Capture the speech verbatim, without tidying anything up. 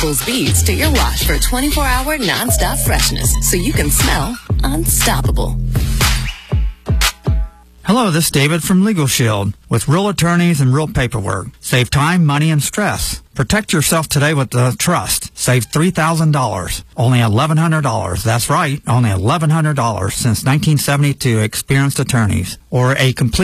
Equals beads to your wash for twenty-four hour non-stop freshness so you can smell unstoppable. Hello, this is David from Legal Shield with real attorneys and real paperwork. Save time, money, and stress. Protect yourself today with the trust. Save three thousand dollars. Only eleven hundred dollars. That's right, only eleven hundred dollars since nineteen seventy-two experienced attorneys. Or a complete